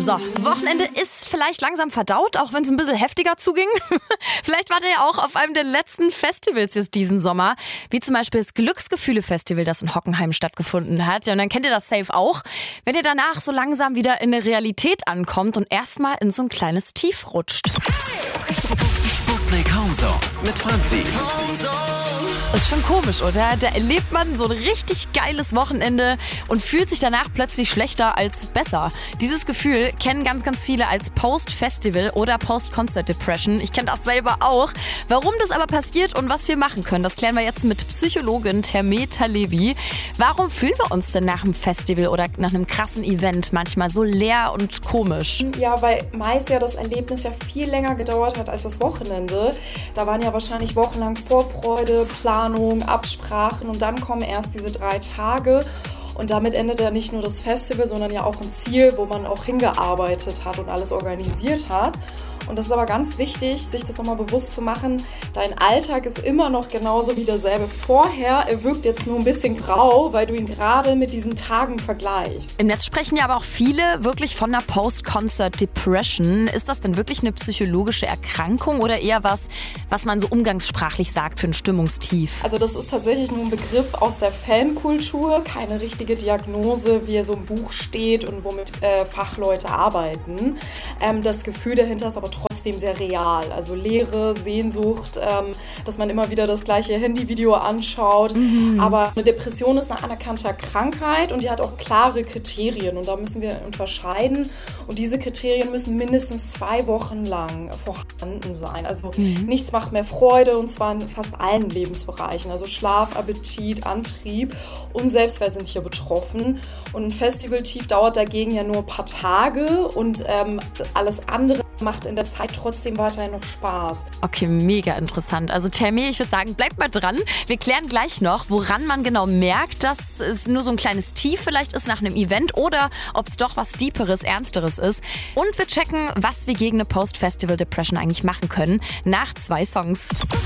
So, Wochenende ist vielleicht langsam verdaut, auch wenn es ein bisschen heftiger zuging. Vielleicht wart ihr ja auch auf einem der letzten Festivals jetzt diesen Sommer, wie zum Beispiel das Glücksgefühle-Festival, das in Hockenheim stattgefunden hat. Ja, und dann kennt ihr das safe auch, wenn ihr danach so langsam wieder in eine Realität ankommt und erstmal in so ein kleines Tief rutscht. Sputnik Homezone mit Franzi. Das ist schon komisch, oder? Da erlebt man so ein richtig geiles Wochenende und fühlt sich danach plötzlich schlechter als besser. Dieses Gefühl kennen ganz, ganz viele als Post-Festival oder Post-Concert-Depression. Ich kenne das selber auch. Warum das aber passiert und was wir machen können, das klären wir jetzt mit Psychologin Termeta Levi. Warum fühlen wir uns denn nach einem Festival oder nach einem krassen Event manchmal so leer und komisch? Ja, weil meist ja das Erlebnis ja viel länger gedauert hat als das Wochenende. Da waren ja wahrscheinlich wochenlang Vorfreude, Planung, Absprachen und dann kommen erst diese 3 Tage. Und damit endet ja nicht nur das Festival, sondern ja auch ein Ziel, wo man auch hingearbeitet hat und alles organisiert hat. Und das ist aber ganz wichtig, sich das nochmal bewusst zu machen. Dein Alltag ist immer noch genauso wie derselbe vorher. Er wirkt jetzt nur ein bisschen grau, weil du ihn gerade mit diesen Tagen vergleichst. Im Netz sprechen ja aber auch viele wirklich von einer Post-Concert-Depression. Ist das denn wirklich eine psychologische Erkrankung oder eher was man so umgangssprachlich sagt für ein Stimmungstief? Also das ist tatsächlich nur ein Begriff aus der Fankultur, keine richtige Diagnose, wie er so im Buch steht und womit Fachleute arbeiten. Das Gefühl dahinter ist aber trotzdem sehr real. Also Leere, Sehnsucht, dass man immer wieder das gleiche Handyvideo anschaut. Aber eine Depression ist eine anerkannte Krankheit und die hat auch klare Kriterien und da müssen wir unterscheiden. Und diese Kriterien müssen mindestens 2 Wochen lang vorhanden sein. Also nichts macht mehr Freude und zwar in fast allen Lebensbereichen. Also Schlaf, Appetit, Antrieb und Selbstwert sind hier betroffen. Und ein Festivaltief dauert dagegen ja nur ein paar Tage und alles andere macht in der Zeit trotzdem weiterhin noch Spaß. Okay, mega interessant. Also Termi, ich würde sagen, bleibt mal dran. Wir klären gleich noch, woran man genau merkt, dass es nur so ein kleines Tief vielleicht ist nach einem Event oder ob es doch was Deeperes, Ernsteres ist. Und wir checken, was wir gegen eine Post-Festival-Depression eigentlich machen können, nach 2 Songs.